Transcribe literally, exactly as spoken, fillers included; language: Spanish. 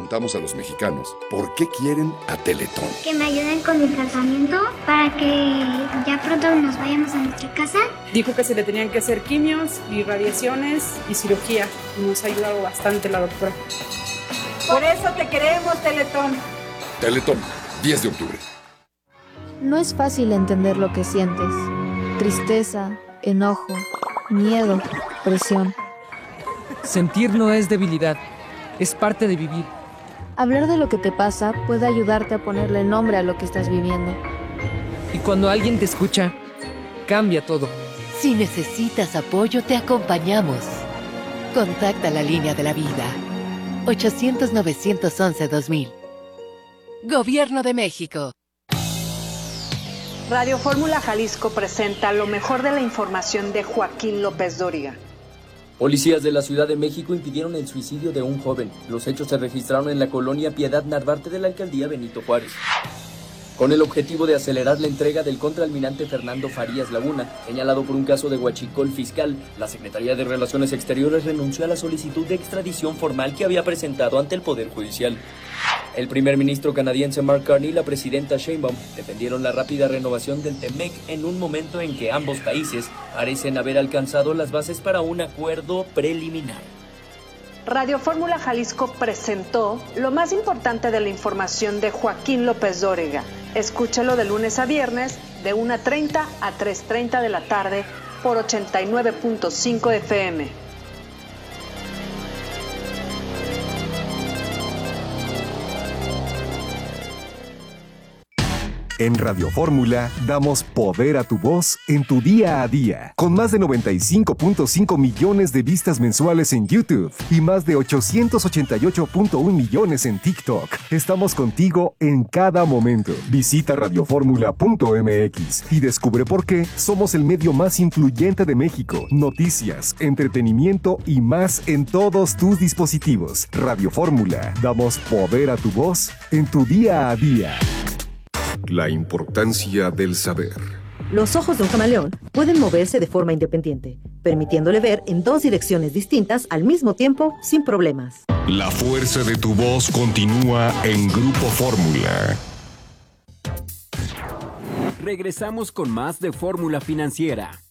preguntamos a los mexicanos por qué quieren a Teletón. Que me ayuden con el tratamiento para que ya pronto nos vayamos a nuestra casa. Dijo que se le tenían que hacer quimios y radiaciones y cirugía. Nos ha ayudado bastante la doctora. Por eso te queremos, Teletón. Teletón, diez de octubre. No es fácil entender lo que sientes. Tristeza, enojo, miedo, presión. Sentir no es debilidad, es parte de vivir. Hablar de lo que te pasa puede ayudarte a ponerle nombre a lo que estás viviendo. Y cuando alguien te escucha, cambia todo. Si necesitas apoyo, te acompañamos. Contacta la línea de la vida. ochocientos, novecientos once, dos mil. Gobierno de México. Radio Fórmula Jalisco presenta lo mejor de la información de Joaquín López Dóriga. Policías de la Ciudad de México impidieron el suicidio de un joven. Los hechos se registraron en la colonia Piedad Narvarte de la alcaldía Benito Juárez. Con el objetivo de acelerar la entrega del contraalmirante Fernando Farías Laguna, señalado por un caso de huachicol fiscal, la Secretaría de Relaciones Exteriores renunció a la solicitud de extradición formal que había presentado ante el Poder Judicial. El primer ministro canadiense Mark Carney y la presidenta Sheinbaum defendieron la rápida renovación del TEMEC en un momento en que ambos países parecen haber alcanzado las bases para un acuerdo preliminar. Radio Fórmula Jalisco presentó lo más importante de la información de Joaquín López Dóriga. Escúchalo de lunes a viernes de una treinta a tres treinta de la tarde por ochenta y nueve punto cinco F M. En Radio Fórmula damos poder a tu voz en tu día a día, con más de noventa y cinco punto cinco millones de vistas mensuales en YouTube y más de ochocientos ochenta y ocho punto uno millones en TikTok. Estamos contigo en cada momento. Visita radio fórmula punto m x y descubre por qué somos el medio más influyente de México. Noticias, entretenimiento y más en todos tus dispositivos. Radio Fórmula, damos poder a tu voz en tu día a día. La importancia del saber. Los ojos de un camaleón pueden moverse de forma independiente, permitiéndole ver en dos direcciones distintas al mismo tiempo sin problemas. La fuerza de tu voz continúa en Grupo Fórmula. Regresamos con más de Fórmula Financiera.